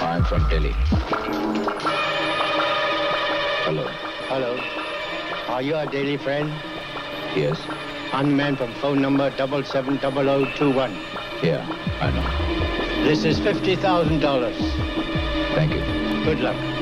I'm from Delhi. Hello. Hello. Are you a daily friend? Yes. I'm a man from phone number 770021. Yeah, I know. This is $50,000. Thank you. Good luck.